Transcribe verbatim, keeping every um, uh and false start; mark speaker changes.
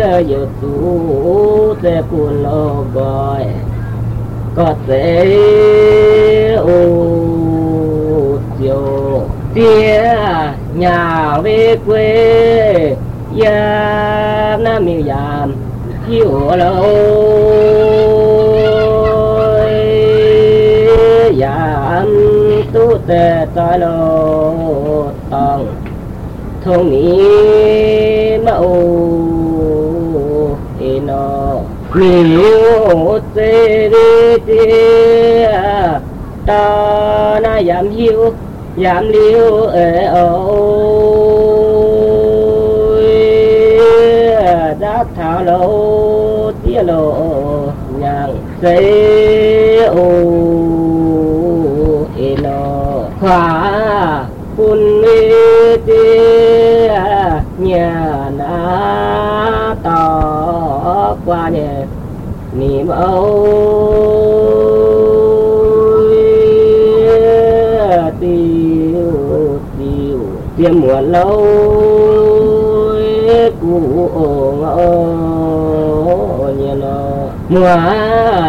Speaker 1: giờ tu sẽ buồn lo gọi có thể ô chiều tia nhà về quê ya nam miêu yam chiều lâu yam tu tê tai lo tòng thông ní mẫu ino miu tê đi tia ta na yam hiu yam liu ê ôi đã thảo lâu tia lộ nhang xây ô ino khóa kun tia nhà na to qua nhẹ niềm ôi tiêu tiêu tiêm mùa lâu cụ ồn ồn nhẹ nó mùa